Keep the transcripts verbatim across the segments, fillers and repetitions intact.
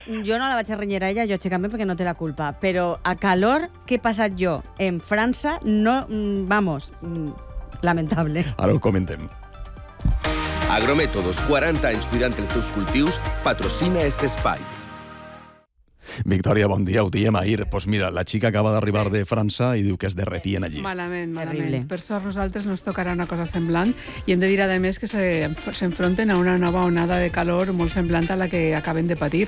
Jo no la vaig renyar a ella, jo aixecant-me perquè no té la culpa, però a calor que he passat jo en França, no, vamos, lamentable. Ara ho comentem. Agromètodos, quaranta anys cuidant els teus cultius, patrocina este espai. Victòria, bon dia, ho diem ahir. Doncs mira, la xica acaba d'arribar sí. de França i diu que es derretien allí. Malament, malament. Terrible. Per sort nosaltres no ens tocarà una cosa semblant i hem de dir, a més, que s'enfronten a una nova onada de calor molt semblant a la que acaben de patir.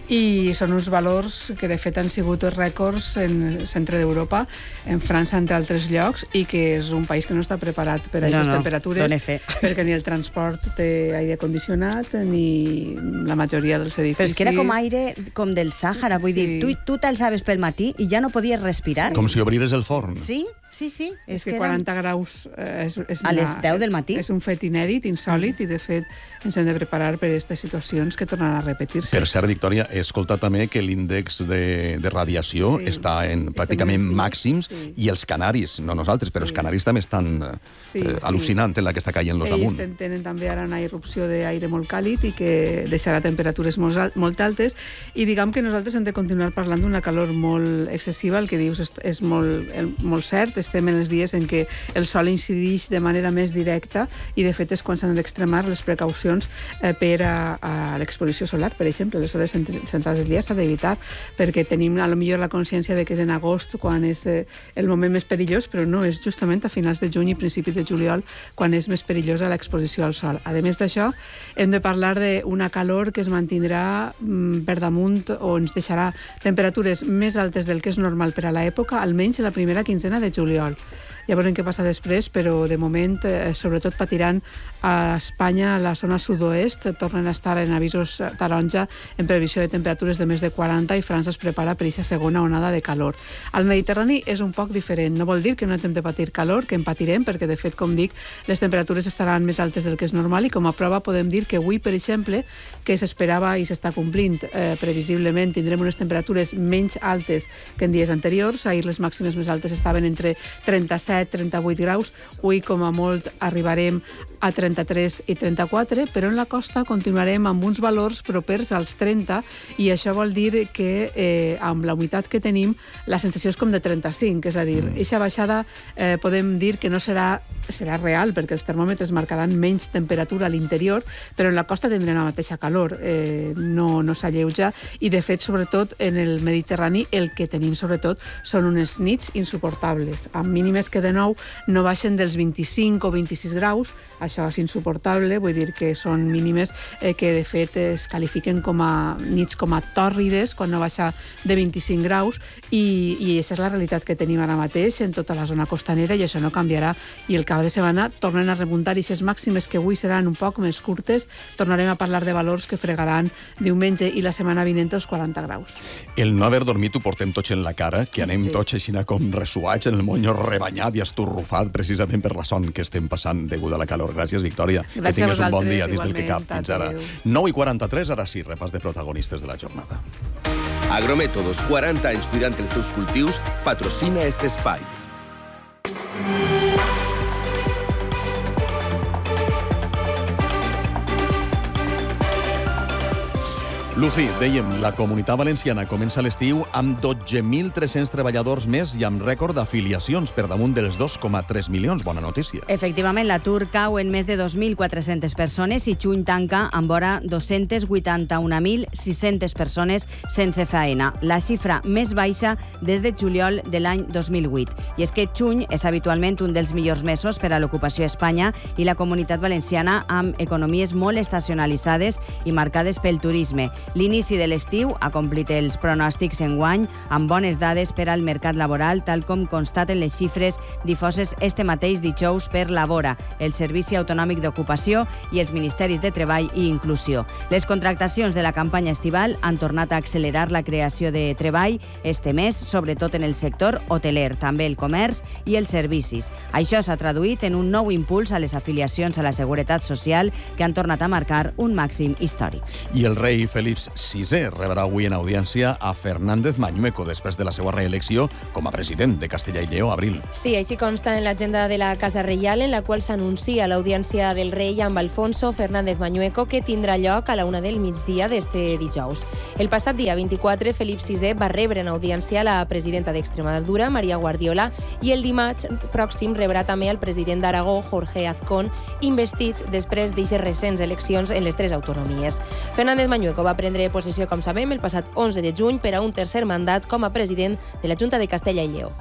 I són uns valors que, de fet, han sigut rècords en centre d'Europa, en França, entre altres llocs, i que és un país que no està preparat per a aquestes no, temperatures, perquè ni el transport té aire condicionat, ni la majoria dels edificis. Però és que era com aire com del Sàhara. Vull sí. dir, tu, tu t'alçaves pel matí i ja no podies respirar. Com si obrires el forn. Sí, sí, sí. És, és que, que quaranta eren... graus eh, és, és a una, les deu del matí. És un fet inèdit, insòlid, mm. i de fet ens hem de preparar per aquestes situacions que tornen a repetir-se. Per cert, Victòria, he escoltat també que l'índex de, de radiació sí. està en pràcticament sí. màxims sí. i els canaris, no nosaltres, però sí. els canaris també estan sí, eh, al·lucinant sí. en la que està caient los amunt. Ells tenen també ara una irrupció d'aire molt càlid i que deixarà temperatures molt, molt altes, i diguem que nosaltres hem de continuar parlant d'una calor molt excessiva. El que dius és, és molt, molt cert. Estem en els dies en què el sol incideix de manera més directa i, de fet, és quan s'han d'extremar les precaucions eh, per a, a l'exposició solar, per exemple. Les hores centrals del dia s'ha d'evitar perquè tenim a lo millor la consciència de que és en agost quan és eh, el moment més perillós, però no, és justament a finals de juny i principis de juliol quan és més perillosa l'exposició al sol. A més d'això, hem de parlar d'una calor que es mantindrà mm, per damunt o ens deixarà temperatures més altes del que és normal per a l'època, almenys la primera quinzena de juliol. Ja veurem què passa després, però de moment, eh, sobretot patiran a Espanya, a la zona sud-oest, tornen a estar en avisos taronja en previsió de temperatures de més de quaranta i França es prepara per aquesta segona onada de calor. Al Mediterrani és un poc diferent. No vol dir que no hem de patir calor, que en patirem, perquè de fet, com dic, les temperatures estaran més altes del que és normal i com a prova podem dir que avui, per exemple, que s'esperava i s'està complint eh, previsiblement, tindrem unes temperatures menys altes que en dies anteriors. Ahir les màximes més altes estaven entre trenta-set i trenta-vuit graus, avui com a molt arribarem a trenta-tres i trenta-quatre, però en la costa continuarem amb uns valors propers als trenta, i això vol dir que eh, amb la humitat que tenim la sensació és com de trenta-cinc, és a dir, aquesta baixada eh, podem dir que no serà, serà real, perquè els termòmetres marcaran menys temperatura a l'interior, però en la costa tindrem la mateixa calor, eh, no, no s'alleuja, i de fet, sobretot en el Mediterrani, el que tenim sobretot són unes nits insuportables, amb mínimes que de nou no baixen dels vint-i-cinc o vint-i-sis graus. Això és insuportable, vull dir que són mínimes eh, que de fet es qualifiquen com a nits com a tòrrides, quan no baixa de vint-i-cinc graus, i, i aquesta és la realitat que tenim ara mateix en tota la zona costanera, i això no canviarà, i el cap de setmana tornen a remuntar aquestes màximes que avui seran un poc més curtes. Tornarem a parlar de valors que fregaran diumenge i la setmana vinent els quaranta graus. El no haver dormit ho portem tots en la cara, que anem sí. tots així com ressuats, en el monyo rebanyat i esturrufat precisament per la son que estem passant degut a la calor. Gràcies, Victòria. Gràcies que tingues un bon dia igualment. dins del que cap. Fins ara. nou i quaranta-tres, ara sí, repàs de protagonistes de la jornada. Agromètodos, quaranta anys cuidant els teus cultius, patrocina este espai. Lucy, dèiem, la Comunitat Valenciana comença l'estiu amb dotze mil tres-cents treballadors més i amb rècord d'afiliacions per damunt dels dos coma tres milions. Bona notícia. Efectivament, l'atur cau en més de dos mil quatre-centes persones i juny tanca amb vora dos-cents vuitanta-un mil sis-centes persones sense feina, la xifra més baixa des de juliol de l'any dos mil vuit. I és que juny és habitualment un dels millors mesos per a l'ocupació a Espanya i la Comunitat Valenciana amb economies molt estacionalitzades i marcades pel turisme. L'inici de l'estiu ha complit els pronòstics enguany amb bones dades per al mercat laboral, tal com constaten les xifres difoses este mateix dijous per Labora, el Servici Autonòmic d'Ocupació i els Ministeris de Treball i Inclusió. Les contractacions de la campanya estival han tornat a accelerar la creació de treball este mes, sobretot en el sector hoteler, també el comerç i els servicis. Això s'ha traduït en un nou impuls a les afiliacions a la Seguretat Social que han tornat a marcar un màxim històric. I el rei Felip Felips sisè rebrà avui en audiència a Fernández Mañueco després de la seva reelecció com a president de Castella i Lleó a abril. Sí, així consta en l'agenda de la Casa Reial, en la qual s'anuncia l'audiència del rei amb Alfonso Fernández Mañueco, que tindrà lloc a la una del migdia d'este dijous. El passat dia vint-i-quatre, Felip sisè va rebre en audiència la presidenta d'Extremadura, Maria Guardiola, i el dimarts pròxim rebrà també el president d'Aragó, Jorge Azcón, investits després d'eixes recents eleccions en les tres autonomies. Fernández Mañueco va prendre possessió, com sabem, el passat onze de juny per a un tercer mandat com a president de la Junta de Castella i Lleó.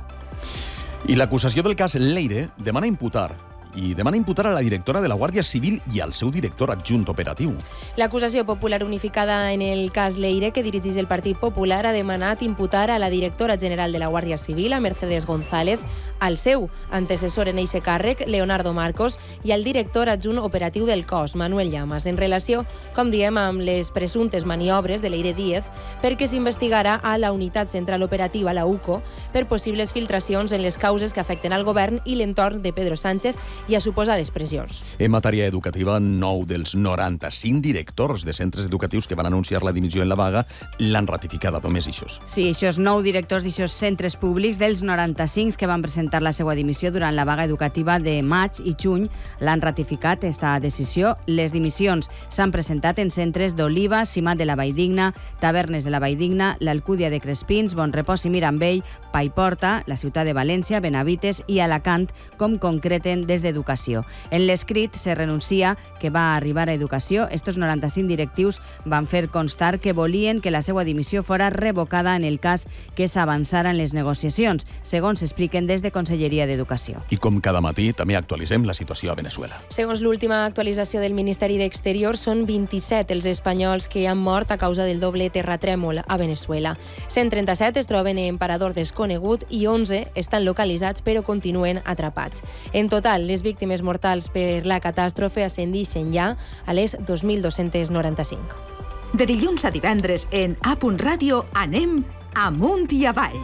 I l'acusació del cas Leire demana imputar i demana imputar a la directora de la Guàrdia Civil i al seu director adjunt operatiu. L'acusació popular unificada en el cas Leire, que dirigeix el Partit Popular, ha demanat imputar a la directora general de la Guàrdia Civil, a Mercedes González, al seu antecessor en eixe càrrec, Leonardo Marcos, i al director adjunt operatiu del cos, Manuel Llamas, en relació, com diem, amb les presumptes maniobres de Leire Díez, perquè s'investigarà a la Unitat Central Operativa, la U C O, per possibles filtracions en les causes que afecten al govern i l'entorn de Pedro Sánchez i a suposades pressions. En matèria educativa, nou dels noranta-cinc directors de centres educatius que van anunciar la dimissió en la vaga l'han ratificada, només ixos. Sí, aquests nou directors d'aquests centres públics dels noranta-cinc que van presentar la seva dimissió durant la vaga educativa de maig i juny l'han ratificat, esta decisió. Les dimissions s'han presentat en centres d'Oliva, Simat de la Valldigna, Tavernes de la Valldigna, l'Alcúdia de Crespins, Bonrepòs i Mirambell, Paiporta, la ciutat de València, Benavites i Alacant, com concreten des d'Educació. En l'escrit se renuncia que va arribar a Educació. Estos noranta-cinc directius van fer constar que volien que la seva dimissió fora revocada en el cas que s'avançaran les negociacions, segons s'expliquen des de Conselleria d'Educació. I com cada matí, també actualitzem la situació a Venezuela. Segons l'última actualització del Ministeri d'Exterior, són vint-i-set els espanyols que han mort a causa del doble terratrèmol a Venezuela. cent trenta-set es troben en parador desconegut i onze estan localitzats però continuen atrapats. En total, les víctimes mortals per la catàstrofe ascendixen ja a les dos mil dos-cents noranta-cinc. De dilluns a divendres en A Punt Ràdio anem amunt i avall.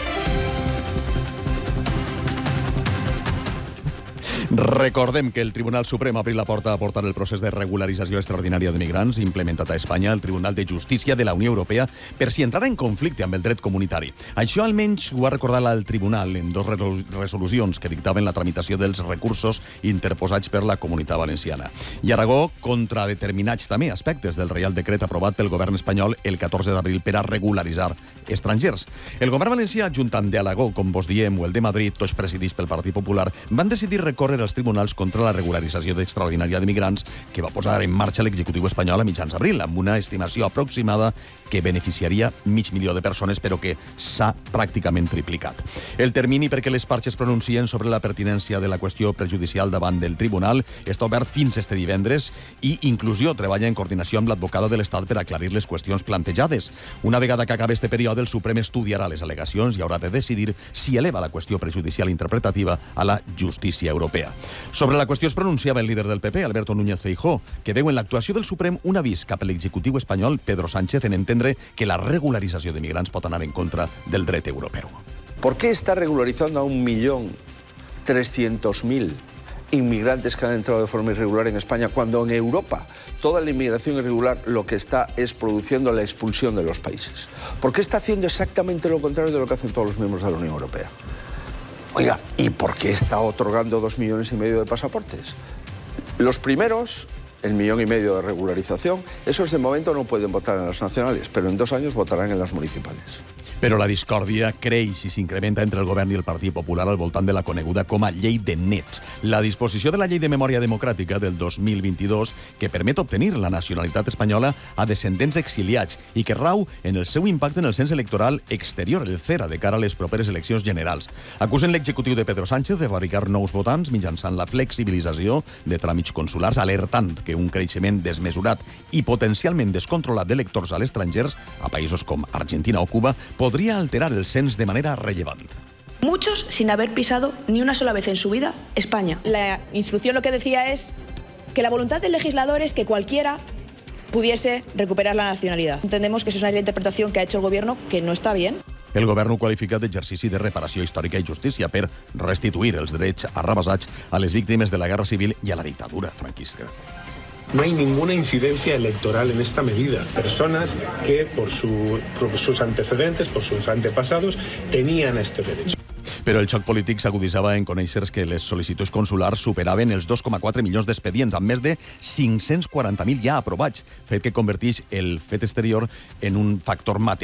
Recordem que el Tribunal Suprem ha obrit la porta a portar el procés de regularització extraordinària de migrants implementat a Espanya al Tribunal de Justícia de la Unió Europea per si entrarà en conflicte amb el dret comunitari. Això almenys ho ha recordat el Tribunal en dues resolucions que dictaven la tramitació dels recursos interposats per la Comunitat Valenciana. I Aragó contra determinats també aspectes del Reial Decret aprovat pel govern espanyol el catorze d'abril per a regularitzar estrangers. El govern valencià, junt amb de Aragó, com vos diem, o el de Madrid, tots presidits pel Partit Popular, van decidir recórrer als tribunals contra la regularització extraordinària de migrants que va posar en marxa l'executiu espanyol a mitjans d'abril, amb una estimació aproximada que beneficiaria mig milió de persones, però que s'ha pràcticament triplicat. El termini perquè les parts es pronuncien sobre la pertinència de la qüestió prejudicial davant del tribunal està obert fins este divendres i Inclusió treballa en coordinació amb l'advocada de l'Estat per aclarir les qüestions plantejades. Una vegada que acabi este període, el Suprem estudiarà les al·legacions i haurà de decidir si eleva la qüestió prejudicial interpretativa a la justícia europea. Sobre la qüestió es pronunciava el líder del P P, Alberto Núñez Feijóo, que veu en l'actuació del Suprem un avís cap a l'executiu espanyol, Pedro Sánchez, en entendre que la regularització de migrants pot anar en contra del dret europeu. ¿Por qué está regularizando a un millón trescientos mil inmigrantes que han entrado de forma irregular en España, cuando en Europa toda la inmigración irregular lo que está es produciendo la expulsión de los países? ¿Por qué está haciendo exactamente lo contrario de lo que hacen todos los miembros de la Unión Europea? Oiga, ¿y por qué está otorgando dos millones y medio de pasaportes? Los primeros, el millón y medio de regularización, esos de momento no pueden votar en las nacionales, pero en dos años votarán en las municipales. Però la discòrdia creix i s'incrementa entre el govern i el Partit Popular al voltant de la coneguda com a llei de nets. La disposició de la llei de memòria democràtica del dos mil vint-i-dos que permet obtenir la nacionalitat espanyola a descendents exiliats i que rau en el seu impacte en el cens electoral exterior, el CERA, de cara a les properes eleccions generals. Acusen l'executiu de Pedro Sánchez de fabricar nous votants mitjançant la flexibilització de tràmits consulars, alertant que un creixement desmesurat i potencialment descontrolat d'electors a l'estranger, a països com Argentina o Cuba, podría alterar el cens de manera relevante. Muchos sin haber pisado ni una sola vez en su vida España. La instrucción lo que decía es que la voluntad del legislador es que cualquiera pudiese recuperar la nacionalidad. Entendemos que eso es una interpretación que ha hecho el gobierno que no está bien. El govern ho qualifica d'exercici de reparació històrica i justícia per restituir els drets arrabassats a les víctimes de la Guerra Civil i a la dictadura franquista. no hay ninguna incidencia electoral en esta medida. Personas que por, su, por sus antecedentes, por sus antepasados, tenían este derecho. Però el xoc polític s'agudissava en conèixer que les sol·licituds consulars superaven els dos coma quatre milions d'expedients, amb més de cinc-cents quaranta mil ja aprovats, fet que converteix el fet exterior en un factor matemàtic